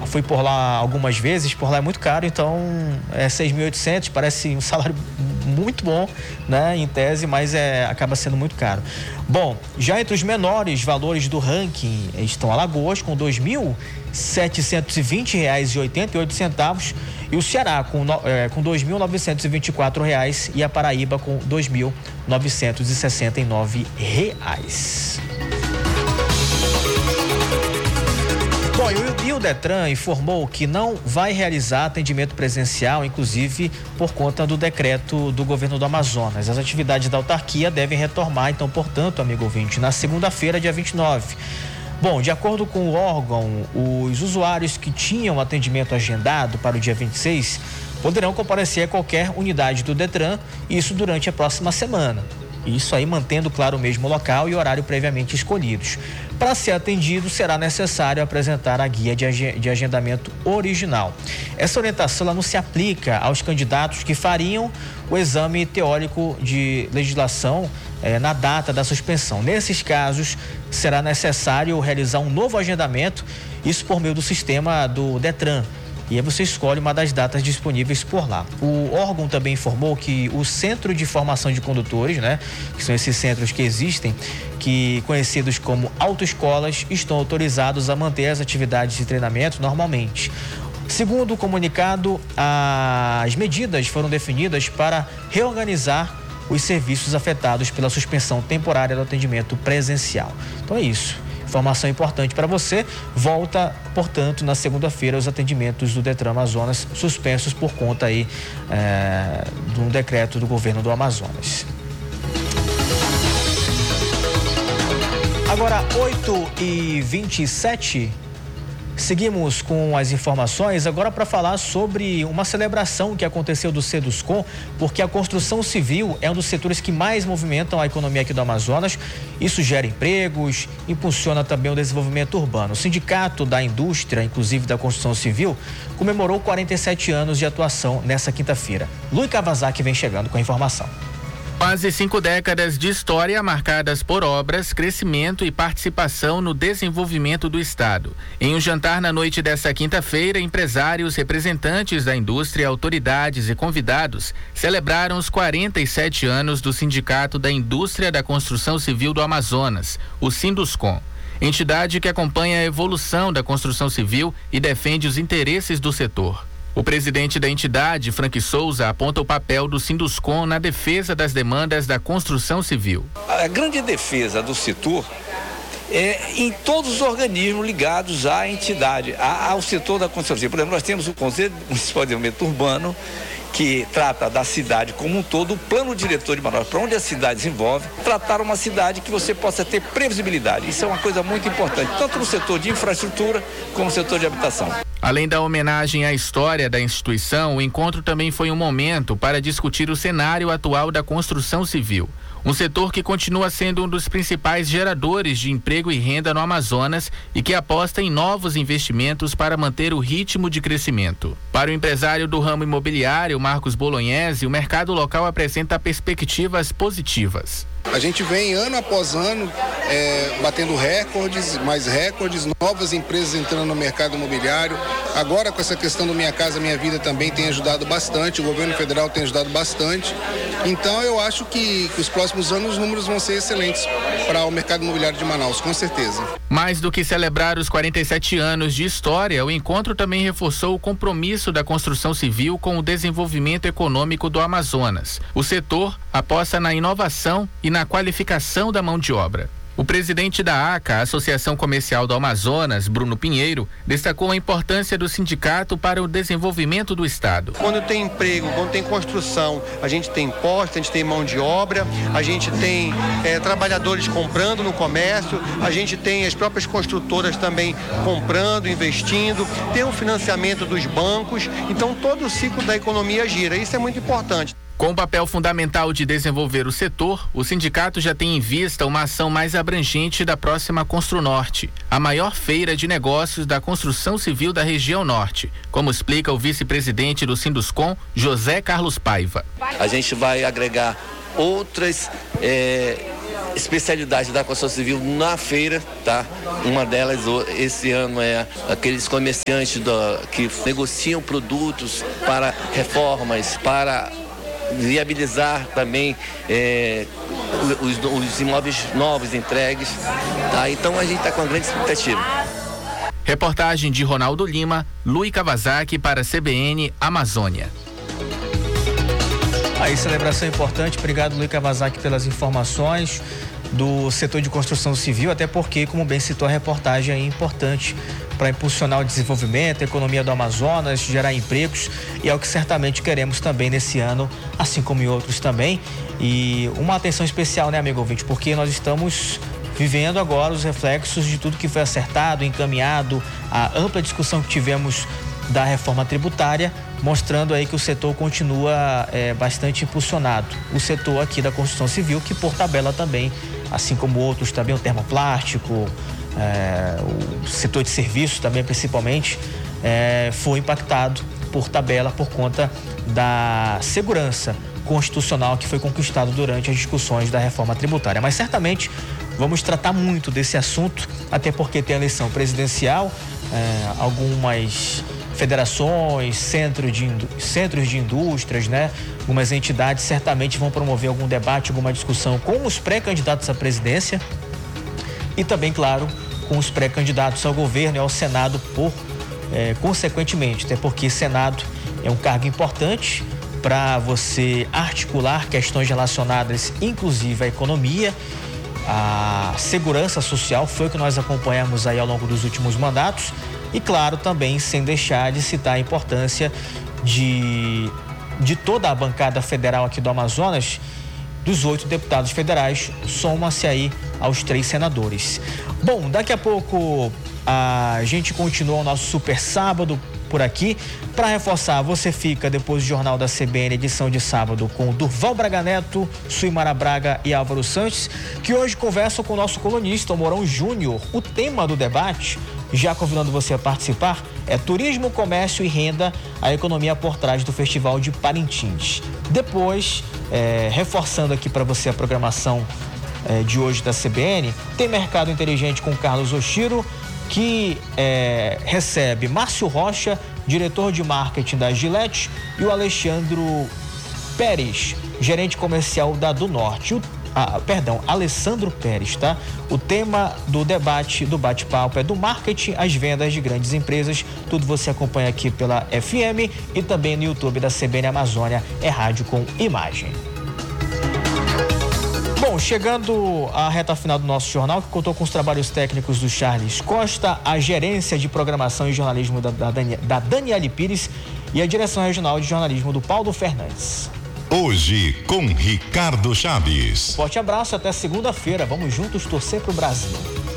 fui por lá algumas vezes, por lá é muito caro, então é 6.800, parece um salário muito bom, né, em tese, mas acaba sendo muito caro. Bom, já entre os menores valores do ranking estão Alagoas com R$ 2.720,88 e o Ceará com R$ 2.924 e a Paraíba com R$ 2.969. Bom, e o Detran informou que não vai realizar atendimento presencial, inclusive por conta do decreto do governo do Amazonas. As atividades da autarquia devem retomar, então, portanto, amigo ouvinte, na segunda-feira, dia 29. Bom, de acordo com o órgão, os usuários que tinham atendimento agendado para o dia 26 poderão comparecer a qualquer unidade do Detran, isso durante a próxima semana. Isso aí mantendo, claro, o mesmo local e horário previamente escolhidos. Para ser atendido, será necessário apresentar a guia de agendamento original. Essa orientação ela não se aplica aos candidatos que fariam o exame teórico de legislação na data da suspensão. Nesses casos, será necessário realizar um novo agendamento, isso por meio do sistema do Detran. E aí você escolhe uma das datas disponíveis por lá. O órgão também informou que o Centro de Formação de Condutores, né, que são esses centros que existem, que conhecidos como autoescolas, estão autorizados a manter as atividades de treinamento normalmente. Segundo o comunicado, as medidas foram definidas para reorganizar os serviços afetados pela suspensão temporária do atendimento presencial. Então é isso. Informação importante para você. Volta, portanto, na segunda-feira os atendimentos do Detran Amazonas suspensos por conta aí de um decreto do governo do Amazonas. Agora 8h27. Seguimos com as informações agora para falar sobre uma celebração que aconteceu do Seduscom, porque a construção civil é um dos setores que mais movimentam a economia aqui do Amazonas. Isso gera empregos, impulsiona também o desenvolvimento urbano. O Sindicato da Indústria, inclusive da Construção Civil, comemorou 47 anos de atuação nessa quinta-feira. Luiz Kawasaki vem chegando com a informação. Quase 5 décadas de história marcadas por obras, crescimento e participação no desenvolvimento do Estado. Em um jantar na noite desta quinta-feira, empresários, representantes da indústria, autoridades e convidados celebraram os 47 anos do Sindicato da Indústria da Construção Civil do Amazonas, o Sinduscom, entidade que acompanha a evolução da construção civil e defende os interesses do setor. O presidente da entidade, Frank Souza, aponta o papel do Sinduscom na defesa das demandas da construção civil. A grande defesa do setor é em todos os organismos ligados à entidade, ao setor da construção civil. Por exemplo, nós temos o Conselho Municipal de Desenvolvimento Urbano, que trata da cidade como um todo, o plano diretor de Manaus, para onde a cidade se envolve, tratar uma cidade que você possa ter previsibilidade. Isso é uma coisa muito importante, tanto no setor de infraestrutura como no setor de habitação. Além da homenagem à história da instituição, o encontro também foi um momento para discutir o cenário atual da construção civil. Um setor que continua sendo um dos principais geradores de emprego e renda no Amazonas e que aposta em novos investimentos para manter o ritmo de crescimento. Para o empresário do ramo imobiliário, Marcos Bolognese, o mercado local apresenta perspectivas positivas. A gente vem ano após ano batendo recordes, mais recordes, novas empresas entrando no mercado imobiliário. Agora com essa questão do Minha Casa Minha Vida também tem ajudado bastante, o governo federal tem ajudado bastante. Então eu acho que os próximos anos os números vão ser excelentes para o mercado imobiliário de Manaus, com certeza. Mais do que celebrar os 47 anos de história, o encontro também reforçou o compromisso da construção civil com o desenvolvimento econômico do Amazonas. O setor aposta na inovação e na qualificação da mão de obra. O presidente da ACA, Associação Comercial do Amazonas, Bruno Pinheiro, destacou a importância do sindicato para o desenvolvimento do Estado. Quando tem emprego, quando tem construção, a gente tem posto, a gente tem mão de obra, a gente tem trabalhadores comprando no comércio, a gente tem as próprias construtoras também comprando, investindo, tem o financiamento dos bancos, então todo o ciclo da economia gira, isso é muito importante. Com o papel fundamental de desenvolver o setor, o sindicato já tem em vista uma ação mais abrangente da próxima Construnorte, a maior feira de negócios da construção civil da região norte, como explica o vice-presidente do Sinduscom, José Carlos Paiva. A gente vai agregar outras especialidades da construção civil na feira, tá? Uma delas esse ano é aqueles comerciantes que negociam produtos para reformas, para viabilizar também os imóveis novos entregues, tá? Então a gente está com uma grande expectativa. Reportagem de Ronaldo Lima, Lui Kawasaki para CBN Amazônia. Aí, celebração importante. Obrigado, Lui Kawasaki, pelas informações do setor de construção civil, até porque, como bem citou a reportagem, é importante para impulsionar o desenvolvimento, a economia do Amazonas, gerar empregos, e é o que certamente queremos também nesse ano, assim como em outros também. E uma atenção especial, né, amigo ouvinte, porque nós estamos vivendo agora os reflexos de tudo que foi acertado, encaminhado, a ampla discussão que tivemos da reforma tributária, mostrando aí que o setor continua bastante impulsionado. O setor aqui da construção civil, que por tabela também, assim como outros também, o termoplástico, o setor de serviços também principalmente, foi impactado por tabela por conta da segurança constitucional que foi conquistado durante as discussões da reforma tributária. Mas certamente vamos tratar muito desse assunto, até porque tem a eleição presidencial, algumas federações, centros de indústrias, né? Algumas entidades certamente vão promover algum debate, alguma discussão com os pré-candidatos à presidência e também, claro, com os pré-candidatos ao governo e ao Senado consequentemente, até porque Senado é um cargo importante para você articular questões relacionadas, inclusive, à economia, à segurança social, foi o que nós acompanhamos aí ao longo dos últimos mandatos. E claro, também sem deixar de citar a importância de toda a bancada federal aqui do Amazonas, dos 8 deputados federais, soma-se aí aos 3 senadores. Bom, daqui a pouco a gente continua o nosso Super Sábado por aqui. Para reforçar, você fica depois do Jornal da CBN, edição de sábado, com Durval Braga Neto, Suimara Braga e Álvaro Santos, que hoje conversam com o nosso colunista, o Mourão Júnior. O tema do debate, já convidando você a participar, é turismo, comércio e renda, a economia por trás do Festival de Parintins. Depois, reforçando aqui para você a programação de hoje da CBN, tem Mercado Inteligente com Carlos Oshiro, que recebe Márcio Rocha, diretor de marketing da Gillette, e o Alexandro Pérez, gerente comercial da Do Norte. Alessandro Pérez, tá? O tema do debate, do bate-papo, é do marketing às vendas de grandes empresas. Tudo você acompanha aqui pela FM e também no YouTube da CBN Amazônia, é rádio com imagem. Bom, chegando à reta final do nosso jornal, que contou com os trabalhos técnicos do Charles Costa, a gerência de programação e jornalismo da Daniele Pires e a direção regional de jornalismo do Paulo Fernandes. Hoje com Ricardo Chaves. Forte abraço, até segunda-feira. Vamos juntos torcer pro Brasil.